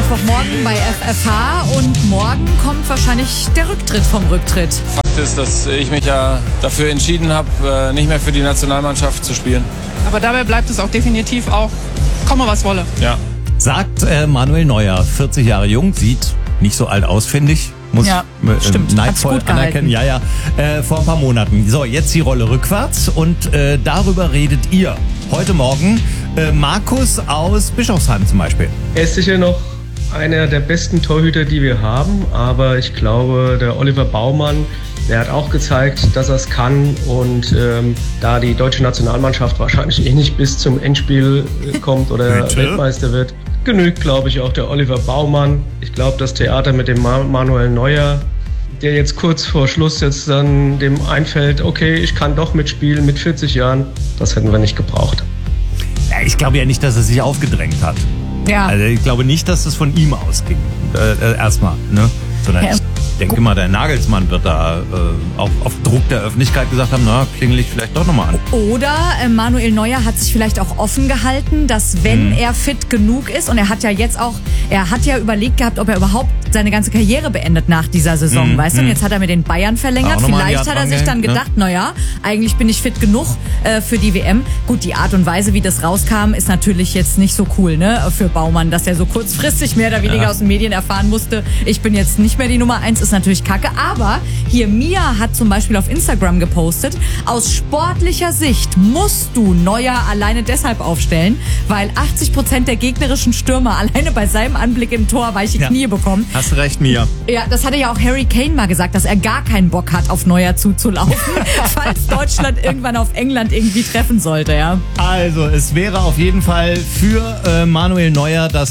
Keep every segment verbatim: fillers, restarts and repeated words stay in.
Mittwochmorgen bei F F H und morgen kommt wahrscheinlich der Rücktritt vom Rücktritt. Fakt ist, dass ich mich ja dafür entschieden habe, nicht mehr für die Nationalmannschaft zu spielen. Aber dabei bleibt es auch definitiv auch, komme was wolle. Ja. Sagt äh, Manuel Neuer, vierzig Jahre jung, sieht nicht so alt aus, finde ich. Muss ja, äh, stimmt. neidvoll anerkennen. Ja, ja. Äh, vor ein paar Monaten. So, jetzt die Rolle rückwärts und äh, darüber redet ihr. Heute Morgen äh, Markus aus Bischofsheim zum Beispiel. Er ist sicher noch einer der besten Torhüter, die wir haben, aber ich glaube, der Oliver Baumann, der hat auch gezeigt, dass er es kann und ähm, da die deutsche Nationalmannschaft wahrscheinlich eh nicht bis zum Endspiel kommt oder Bitte? Weltmeister wird, genügt, glaube ich, auch der Oliver Baumann. Ich glaube, das Theater mit dem Manuel Neuer, der jetzt kurz vor Schluss jetzt dann dem einfällt, okay, ich kann doch mitspielen mit vierzig Jahren, das hätten wir nicht gebraucht. Ja, ich glaube ja nicht, dass er sich aufgedrängt hat. Ja. Also ich glaube nicht, dass das von ihm ausging. Äh, äh, erstmal, ne? Sondern Ja. ich denke mal, der Nagelsmann wird da äh, auf, auf Druck der Öffentlichkeit gesagt haben, na, klingel ich vielleicht doch nochmal an. Oder äh, Manuel Neuer hat sich vielleicht auch offen gehalten, dass wenn Mhm. er fit genug ist, und er hat ja jetzt auch, er hat ja überlegt gehabt, ob er überhaupt seine ganze Karriere beendet nach dieser Saison, Mhm. weißt du? Und jetzt hat er mit den Bayern verlängert. Auch noch mal ein Vielleicht Jahr hat er sich dran dann gehängt, gedacht, naja, eigentlich bin ich fit genug äh, für die W M. Gut, die Art und Weise, wie das rauskam, ist natürlich jetzt nicht so cool, ne, für Baumann, dass er so kurzfristig mehr oder weniger Ja. aus den Medien erfahren musste, ich bin jetzt nicht mehr die Nummer eins, ist natürlich kacke. Aber hier Mia hat zum Beispiel auf Instagram gepostet, aus sportlicher Sicht musst du Neuer alleine deshalb aufstellen, weil achtzig Prozent der gegnerischen Stürmer alleine bei seinem Anblick im Tor weiche Ja. Knie bekommen. Hast du recht, Mia. Ja, das hatte ja auch Harry Kane mal gesagt, dass er gar keinen Bock hat, auf Neuer zuzulaufen, falls Deutschland irgendwann auf England irgendwie treffen sollte, ja. Also, es wäre auf jeden Fall für äh, Manuel Neuer das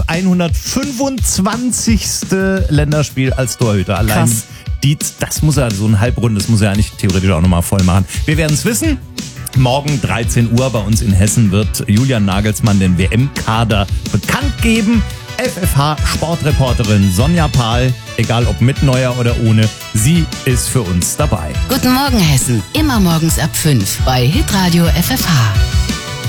hundertfünfundzwanzigste Länderspiel als Torhüter. Allein Krass. die, das muss er, so ein Halbrund, das muss er eigentlich theoretisch auch nochmal voll machen. Wir werden es wissen. Morgen dreizehn Uhr bei uns in Hessen wird Julian Nagelsmann den W M-Kader bekannt geben. F F H-Sportreporterin Sonja Pahl, egal ob mit Neuer oder ohne, sie ist für uns dabei. Guten Morgen Hessen, immer morgens ab fünf bei Hitradio F F H.